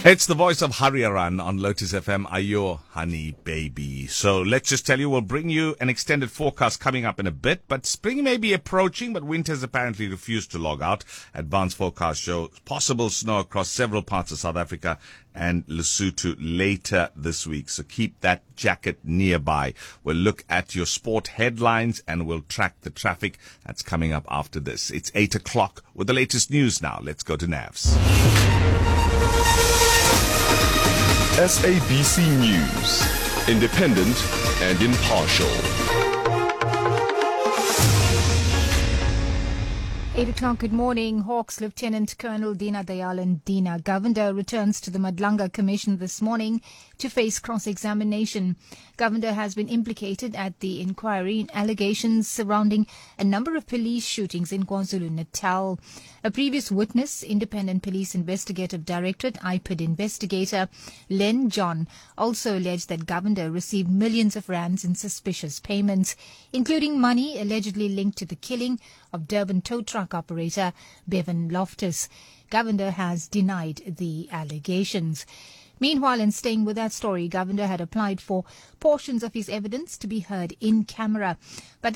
It's the voice of Hariharan on Lotus FM, Ayo Honey Baby. So let's just tell you, we'll bring you an extended forecast coming up in a bit, but spring may be approaching, but winters apparently refused to log out. Advanced forecast shows possible snow across several parts of South Africa and Lesotho later this week. So keep that jacket nearby. We'll look at your sport headlines and we'll track the traffic. That's coming up after this. It's 8 o'clock with the latest news now. Let's go to Navs. SABC News, independent and impartial. 8 o'clock, good morning. Hawks Lieutenant Colonel Dina Dayalan Dina Govender returns to the Madlanga Commission this morning to face cross-examination. Govender has been implicated at the inquiry in allegations surrounding a number of police shootings in KwaZulu-Natal. A previous witness, Independent Police Investigative Directorate, IPID investigator Len John, also alleged that Govender received millions of rands in suspicious payments, including money allegedly linked to the killing of Durban tow truck operator Bevan Loftus. Govender has denied the allegations. Meanwhile, in staying with that story, Govender had applied for portions of his evidence to be heard in camera, but